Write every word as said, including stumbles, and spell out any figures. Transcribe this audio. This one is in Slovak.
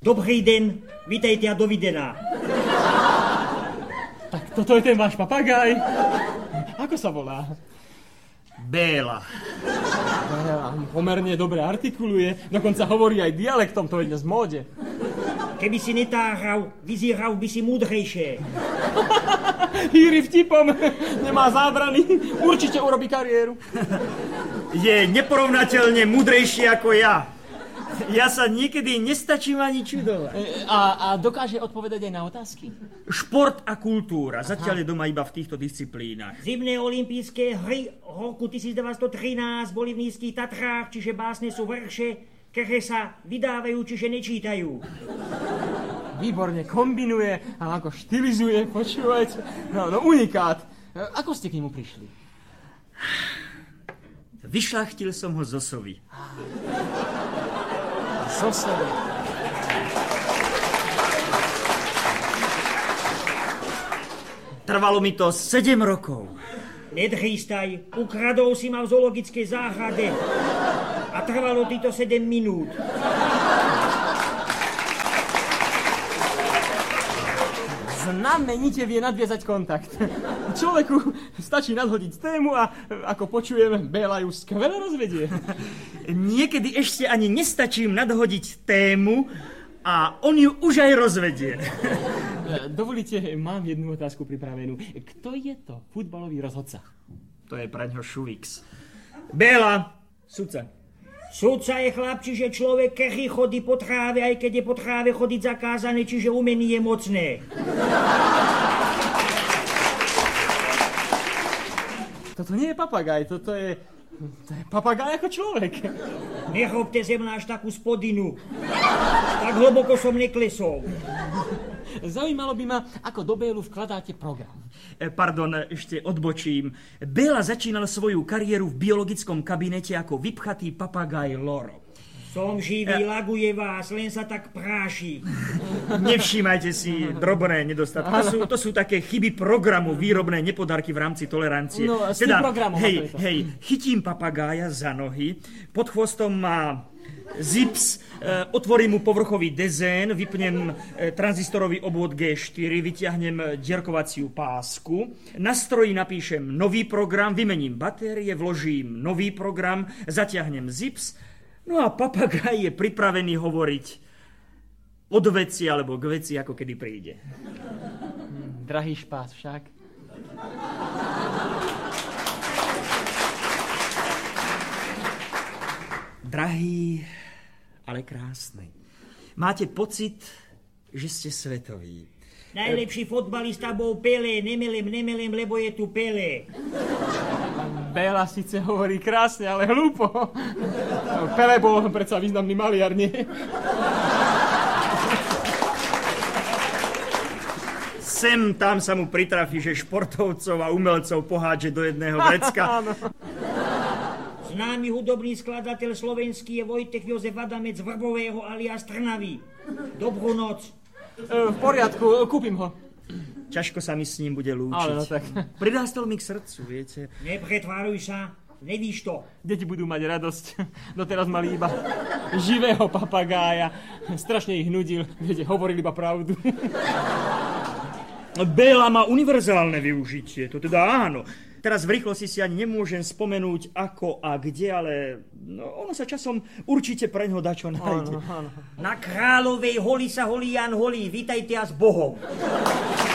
Dobrý den, vítajte a dovidená. Tak toto je ten váš papagaj. Ako sa volá? Béla. Pomerne dobre artikuluje, dokonca hovorí aj dialektom, to je dnes v móde. Keby si netáhral, vyzíral by si múdrejšie. Hýri vtipom, nemá zábrany, určite urobí kariéru. Je neporovnateľne múdrejší ako ja. Ja sa niekedy nestačím ani čudovať. A, a dokáže odpovedať aj na otázky? Šport a kultúra. Zatiaľ je doma iba v týchto disciplínach. Zimné olympijské hry roku devätnásťstotrinásť boli v Nízkych Tatrách, čiže básne sú verše, ktoré sa vydávajú, čiže nečítajú. Výborne kombinuje a ako štylizuje, počúvajte. No, no unikát. Ako ste k nemu prišli? Vyšľachtil som ho z osovy. Sosovy. Trvalo mi to sedem rokov. Nedchýstaj, ukradol si ma v zoologickej záhrade a trvalo ti to sedem minút. Znamenite vie nadviazať kontakt. Človeku stačí nadhodiť tému a ako počujeme, Béla ju skvele rozvedie. Niekedy ešte ani nestačím nadhodiť tému a on ju už aj rozvedie. Dovolíte, mám jednu otázku pripravenú. Kto je to futbalový rozhodca? To je praňho Šuvix. Béla, sudca. Sudca je chlap, čiže človek, ktorý chodí po tráve, aj keď je po tráve chodiť zakázané, čiže umenie je mocné. Toto nie je papagaj, toto je, to je papagaj ako človek. Nechopte ze mňa až takú spodinu. Tak hlboko som neklesol. Zaujímalo by ma, ako do Bélu vkladáte program. Pardon, ešte odbočím. Béla začínal svoju kariéru v biologickom kabinete ako vypchatý papagaj Loro. Som živý, laguje vás, len sa tak práši. Nevšímajte si drobné nedostatky. To sú, to sú také chyby programu, výrobné nepodarky v rámci tolerancie. No, s teda, tým programom. hej, hej, chytím papagája za nohy, pod chvostom má zips, e, otvorím mu povrchový dezén, vypnem e, tranzistorový obvod gé štyri, vyťahnem dierkovaciu pásku, na stroji napíšem nový program, vymením batérie, vložím nový program, zaťahnem zips, no a papagaj je pripravený hovoriť od veci alebo k veci, ako kedy príde. Hm, drahý špás však. Drahý, ale krásny. Máte pocit, že ste svetový. Najlepší fotbalista bol Pelé, nemelem, nemelem, lebo je tu Pelé. Béla síce hovorí krásne, ale hlúpo. Pelé bol predsa významný maliar, nie? Sem tam sa mu pritrafí, že športovcov a umelcov pohádže do jedného vrecka. Známy hudobný skladateľ slovenský je Vojtech Jozef Adamec z Vrbového alias Trnavy. Dobrú noc. E, v poriadku, kúpim ho. Ťažko sa mi s ním bude lúčiť. Ale no tak. Prirastol mi k srdcu, viete. Nepretváruj sa, nevíš to. Deti budú mať radosť. Doteraz mali iba živého papagája. Strašne ich nudil, viete, hovorili iba pravdu. Béla má univerzálne využitie, to teda áno. Teraz v rýchlosti si ani nemôžem spomenúť ako a kde, ale no, ono sa časom určite preňho dačo nájde. Áno, áno. Na Kráľovej holi sa holí Jan holí, vítajte a s Bohom.